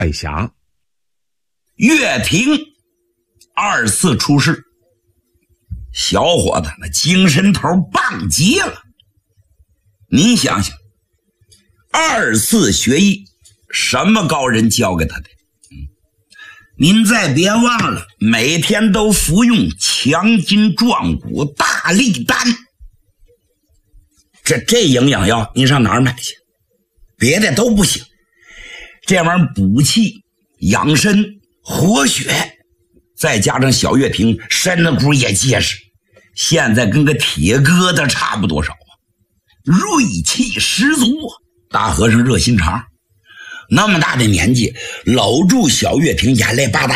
哎，想岳平2次出事，小伙子那精神头棒极了。您想想，2次学艺，什么高人教给他的？您再别忘了，每天都服用强筋壮骨大力丹。这营养药您上哪儿买去？别的都不行，这玩意儿补气养身活血，再加上小岳平身子骨也结实，现在跟个铁疙瘩差不多少啊，锐气十足啊！大和尚热心肠，那么大的年纪搂住小岳平，眼泪吧嗒